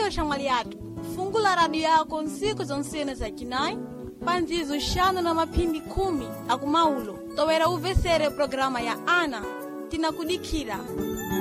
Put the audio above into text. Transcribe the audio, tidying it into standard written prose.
Amigo chamaliado, fungula radio yako nsiku zonsene za kinai, panzizo shano na mapindi 10 akumaulo. Towera uvesere programa ya Ana, tinakudikira.